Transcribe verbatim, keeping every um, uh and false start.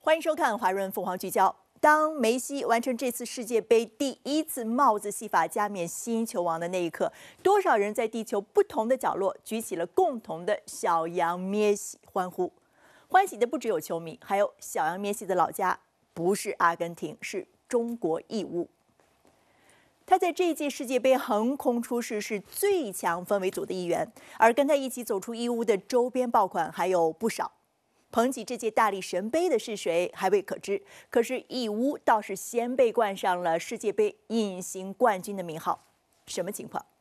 欢迎收看华润凤凰聚焦。当梅西完成这次世界杯第一次帽子戏法加冕新球王的那一刻，多少人在地球不同的角落举起了共同的小羊咩西欢呼。欢喜的不只有球迷，还有小羊咩西的老家不是阿根廷，是中国义乌。他在这一届世界杯横空出世，是最强氛围组的一员，而跟他一起走出义乌的周边爆款还有不少。捧起这届大力神杯的是谁还未可知，可是义乌倒是先被冠上了世界杯隐形冠军的名号，什么情况？